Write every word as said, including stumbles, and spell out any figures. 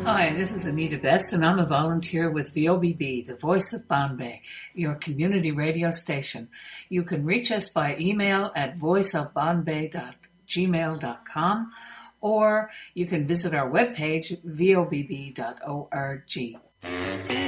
Hi, this is Anita Best, and I'm a volunteer with V O B B, the Voice of Bombay, your community radio station. You can reach us by email at voice of bombay dot gmail dot com, or you can visit our webpage, vobb dot org.